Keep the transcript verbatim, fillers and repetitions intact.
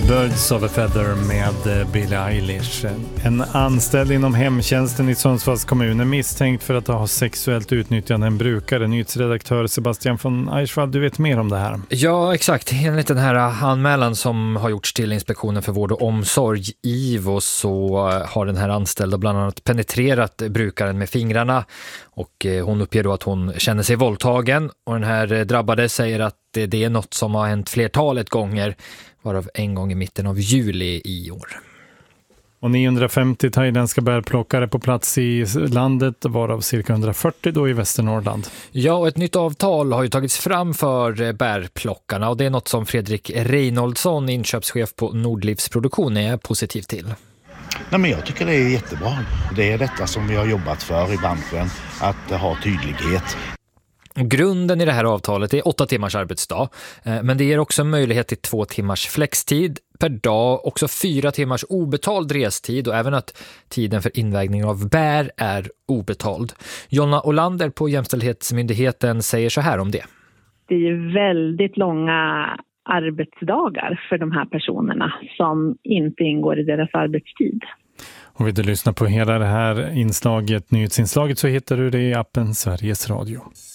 Birds of a Feather med Billie Eilish. En anställd inom hemtjänsten i Sundsvalls kommun är misstänkt för att ha sexuellt utnyttjande en brukare. Nyhetsredaktör Sebastian von Eichwald, du vet mer om det här. Ja, exakt. Enligt den här anmälan som har gjorts till Inspektionen för vård och omsorg, I V O, så har den här anställda bland annat penetrerat brukaren med fingrarna. Och hon uppger då att hon känner sig våldtagen. Och den här drabbade säger att det är något som har hänt flertalet gånger, varav en gång i mitten av juli i år. Och niohundrafemtio thailändska bärplockare på plats i landet, varav cirka hundrafyrtio då i Västernorrland. Ja, och ett nytt avtal har ju tagits fram för bärplockarna, och det är något som Fredrik Reinoldsson, inköpschef på Nordlivsproduktion, är positiv till. Nej, men jag tycker det är jättebra. Det är detta som vi har jobbat för i branschen, att ha tydlighet. Grunden i det här avtalet är åtta timmars arbetsdag, men det ger också möjlighet till två timmars flextid per dag, också fyra timmars obetald restid och även att tiden för invägning av bär är obetald. Jonna Olander på Jämställdhetsmyndigheten säger så här om det. Det är ju väldigt långa arbetsdagar för de här personerna som inte ingår i deras arbetstid. Och vill du lyssna på hela det här inslaget, nyhetsinslaget, så hittar du det i appen Sveriges Radio.